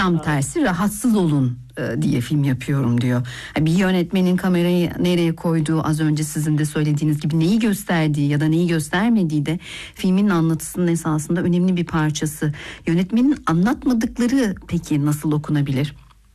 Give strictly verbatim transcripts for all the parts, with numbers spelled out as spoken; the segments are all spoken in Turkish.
Tam tersi rahatsız olun e, diye film yapıyorum diyor. Bir yönetmenin kamerayı nereye koyduğu, az önce sizin de söylediğiniz gibi neyi gösterdiği ya da neyi göstermediği de filmin anlatısının esasında önemli bir parçası. Yönetmenin anlatmadıkları peki nasıl okunabilir?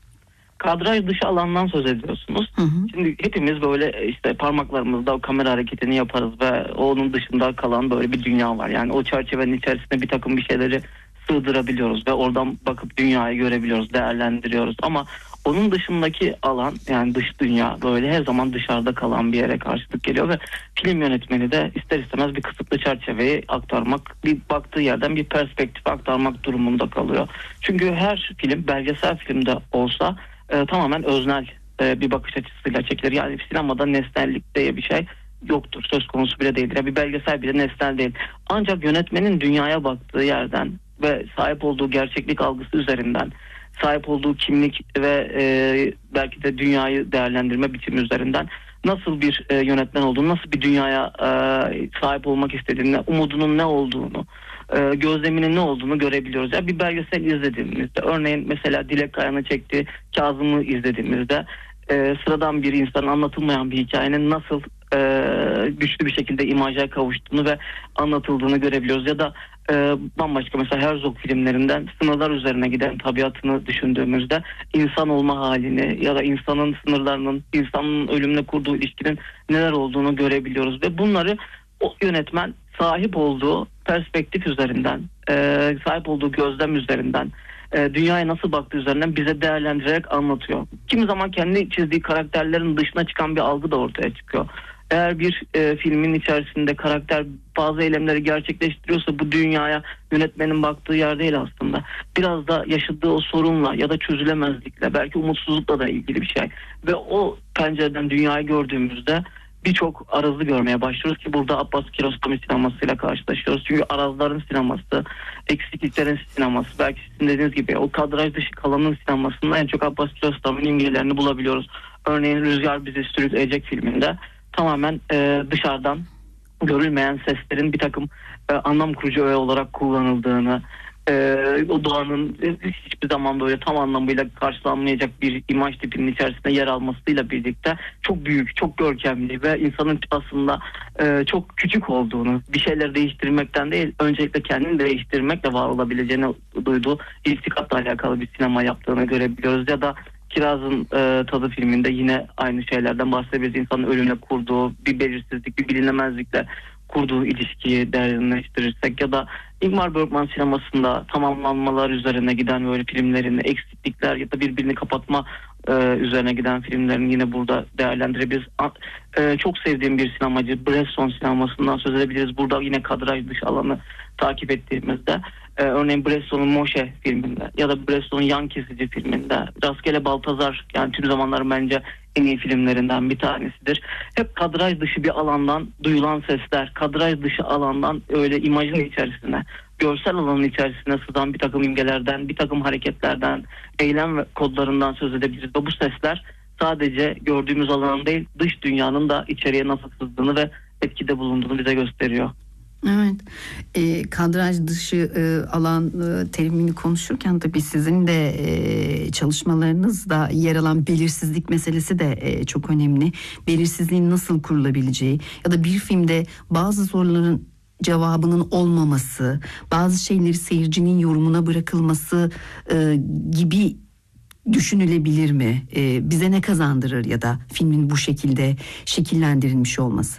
Kadraj dışı alandan söz ediyorsunuz. Hı hı. Şimdi hepimiz böyle işte parmaklarımızda o kamera hareketini yaparız ve onun dışında kalan böyle bir dünya var. Yani o çerçevenin içerisinde bir takım bir şeyleri sığdırabiliyoruz ve oradan bakıp dünyayı görebiliyoruz, değerlendiriyoruz. Ama onun dışındaki alan, yani dış dünya, böyle her zaman dışarıda kalan bir yere karşılık geliyor ve film yönetmeni de ister istemez bir kısıtlı çerçeveyi aktarmak, bir baktığı yerden bir perspektif aktarmak durumunda kalıyor. Çünkü her film, belgesel filmde olsa e, tamamen öznel e, bir bakış açısıyla çekilir. Yani sinemada nesnellik diye bir şey yoktur, söz konusu bile değildir. Yani bir belgesel bile nesnel değil. Ancak yönetmenin dünyaya baktığı yerden ve sahip olduğu gerçeklik algısı üzerinden, sahip olduğu kimlik ve e, belki de dünyayı değerlendirme biçimi üzerinden nasıl bir e, yönetmen olduğunu, nasıl bir dünyaya e, sahip olmak istediğini, umudunun ne olduğunu, e, gözleminin ne olduğunu görebiliyoruz. Yani bir belgesel izlediğimizde, örneğin mesela Dilek Kaya'nın çektiği Kazım'ı izlediğimizde e, sıradan bir insanın, anlatılmayan bir hikayenin nasıl e, güçlü bir şekilde imaja kavuştuğunu ve anlatıldığını görebiliyoruz. Ya da e, bambaşka mesela Herzog filmlerinden sınırlar üzerine giden tabiatını düşündüğümüzde insan olma halini ya da insanın sınırlarının, insanın ölümle kurduğu ilişkinin neler olduğunu görebiliyoruz ve bunları o yönetmen sahip olduğu perspektif üzerinden, e, sahip olduğu gözlem üzerinden, e, dünyaya nasıl baktığı üzerinden bize değerlendirerek anlatıyor. Kimi zaman kendi çizdiği karakterlerin dışına çıkan bir algı da ortaya çıkıyor. Eğer bir e, filmin içerisinde karakter bazı eylemleri gerçekleştiriyorsa bu dünyaya yönetmenin baktığı yer değil aslında. Biraz da yaşadığı o sorunla ya da çözülemezlikle, belki umutsuzlukla da ilgili bir şey. Ve o pencereden dünyayı gördüğümüzde birçok arazı görmeye başlıyoruz ki burada Abbas Kiarostami sinemasıyla karşılaşıyoruz. Çünkü arazların sineması, eksikliklerin sineması, belki sizin dediğiniz gibi o kadraj dışı kalanın sinemasında en çok Abbas Kiarostami'nin imgelerini bulabiliyoruz. Örneğin Rüzgar Bizi Sürükleyecek filminde tamamen e, dışarıdan görülmeyen seslerin bir takım e, anlam kurucu öğe olarak kullanıldığını, e, o doğanın hiçbir zaman böyle tam anlamıyla karşılanmayacak bir imaj tipinin içerisinde yer almasıyla birlikte çok büyük, çok görkemli ve insanın aslında e, çok küçük olduğunu, bir şeyleri değiştirmekten değil, öncelikle kendini değiştirmekle var olabileceğini duyduğu iltikatla alakalı bir sinema yaptığını görebiliyoruz. Ya da Kiraz'ın e, Tadı filminde yine aynı şeylerden bahsedebiliriz. İnsanın ölümle kurduğu bir belirsizlik, bir bilinemezlikle kurduğu ilişkiyi derinleştirirsek ya da Ingmar Bergman sinemasında tamamlanmalar üzerine giden böyle filmlerin, eksiklikler ya da birbirini kapatma e, üzerine giden filmlerin yine burada değerlendirebiliriz. E, çok sevdiğim bir sinemacı Bresson sinemasından söz edebiliriz. Burada yine kadraj dışı alanı takip ettiğimizde Ee, örneğin Bresson'un Moşe filminde ya da Bresson'un Yan Kesici filminde, Rastgele Baltazar, yani tüm zamanların bence en iyi filmlerinden bir tanesidir. Hep kadraj dışı bir alandan duyulan sesler, kadraj dışı alandan öyle imajın içerisine, görsel alanın içerisine sızan bir takım imgelerden, bir takım hareketlerden, eylem ve kodlarından söz edebiliriz. Ve bu sesler sadece gördüğümüz alanın değil, dış dünyanın da içeriye nasıl sızdığını ve etkide bulunduğunu bize gösteriyor. Evet, e, kadraj dışı e, alan e, terimini konuşurken tabii sizin de e, çalışmalarınızda yer alan belirsizlik meselesi de e, çok önemli. Belirsizliğin nasıl kurulabileceği ya da bir filmde bazı soruların cevabının olmaması, bazı şeyleri seyircinin yorumuna bırakılması e, gibi düşünülebilir mi? E, bize ne kazandırır ya da filmin bu şekilde şekillendirilmiş olması?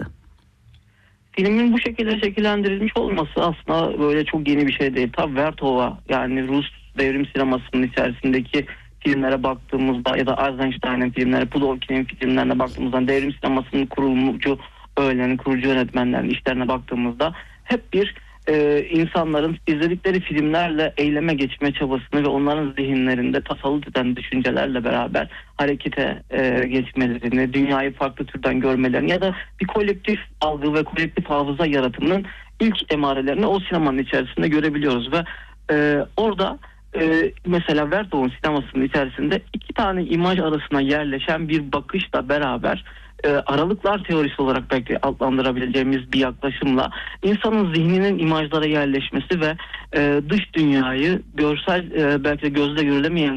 Filmin bu şekilde şekillendirilmiş olması aslında böyle çok yeni bir şey değil. Tabii Vertova, yani Rus devrim sinemasının içerisindeki filmlere baktığımızda ya da Eisenstein'in filmleri, Pudovkin'in filmlerine baktığımızda, devrim sinemasının kurulmucu öğelerini, kurucu yönetmenlerin işlerine baktığımızda hep bir e, insanların izledikleri filmlerle eyleme geçme çabasını ve onların zihinlerinde tasallut eden düşüncelerle beraber harekete e, geçmelerini, dünyayı farklı türden görmelerini ya da bir kolektif algı ve kolektif hafıza yaratımının ilk emarelerini o sinemanın içerisinde görebiliyoruz ve e, orada e, mesela Vertov'un sinemasının içerisinde iki tane imaj arasına yerleşen bir bakışla beraber E, aralıklar teorisi olarak belki adlandırabileceğimiz bir yaklaşımla insanın zihninin imajlara yerleşmesi ve e, dış dünyayı görsel, e, belki de gözle görülemeyen